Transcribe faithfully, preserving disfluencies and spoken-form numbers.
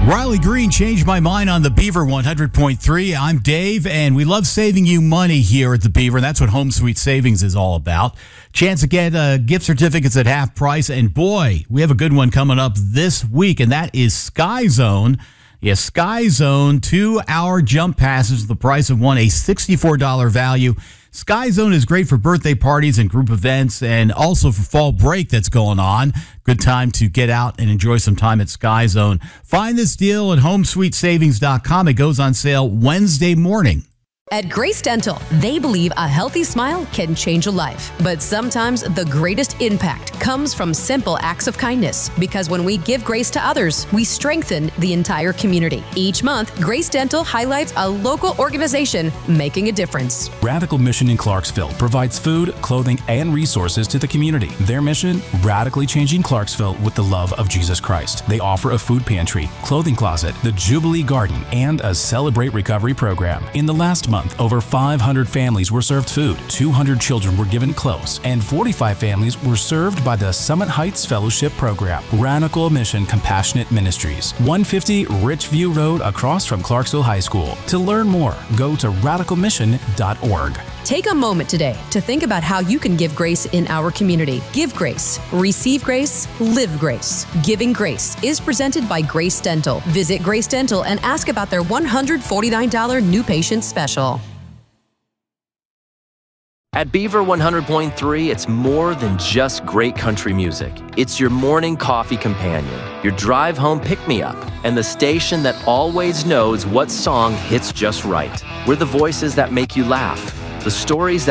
Riley Green changed my mind on the Beaver one hundred point three. I'm Dave, and we love saving you money here at the Beaver, and that's what Home Sweet Savings is all about. Chance to get uh, gift certificates at half price, and boy, we have a good one coming up this week, and that is Sky Zone. Yes, Sky Zone, two-hour jump passes, the price of one, a sixty-four dollars value. Sky Zone is great for birthday parties and group events, and also for fall break that's going on. Good time to get out and enjoy some time at Sky Zone. Find this deal at home sweet savings dot com. It goes on sale Wednesday morning. At Grace Dental, they believe a healthy smile can change a life. But sometimes the greatest impact comes from simple acts of kindness. Because when we give grace to others, we strengthen the entire community. Each month, Grace Dental highlights a local organization making a difference. Radical Mission in Clarksville provides food, clothing, and resources to the community. Their mission, radically changing Clarksville with the love of Jesus Christ. They offer a food pantry, clothing closet, the Jubilee Garden, and a Celebrate Recovery program. In the last month, month, over five hundred families were served food, two hundred children were given clothes, and forty-five families were served by the Summit Heights Fellowship Program. Radical Mission Compassionate Ministries, one fifty Richview Road across from Clarksville High School. To learn more, go to radical mission dot org. Take a moment today to think about how you can give grace in our community. Give grace, receive grace, live grace. Giving Grace is presented by Grace Dental. Visit Grace Dental and ask about their one hundred forty-nine dollars new patient special. At Beaver one hundred point three, it's more than just great country music. It's your morning coffee companion, your drive home pick-me-up, and the station that always knows what song hits just right. We're the voices that make you laugh, the stories that